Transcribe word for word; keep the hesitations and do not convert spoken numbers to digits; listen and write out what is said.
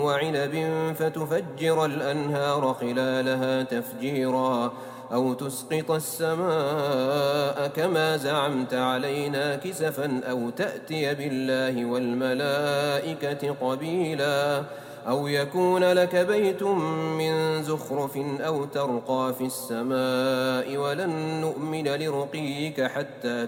وعنب فتفجر الأنهار خلالها تفجيرا أو تسقط السماء كما زعمت علينا كسفا أو تأتي بالله والملائكة قبيلا أو يكون لك بيت من زخرف أو ترقى في السماء ولن نؤمن لرقيك حتى